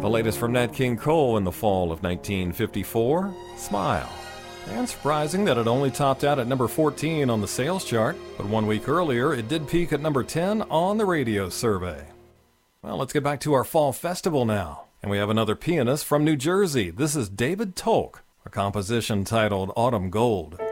The latest from Nat King Cole in the fall of 1954, Smile. And surprising that it only topped out at number 14 on the sales chart, but 1 week earlier it did peak at number 10 on the radio survey. Well, let's get back to our fall festival now. And we have another pianist from New Jersey. This is David Tolk, a composition titled Autumn Gold.